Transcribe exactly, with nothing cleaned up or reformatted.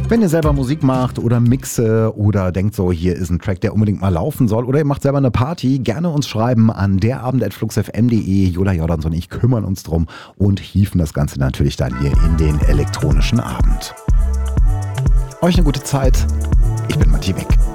Wenn ihr selber Musik macht oder Mixe oder denkt so, hier ist ein Track, der unbedingt mal laufen soll, oder ihr macht selber eine Party, gerne uns schreiben an derabend at fluxfm punkt de. Jola Jordans und ich kümmern uns drum und hieven das Ganze natürlich dann hier in den elektronischen Abend. Euch eine gute Zeit. Ich bin Matti Beck.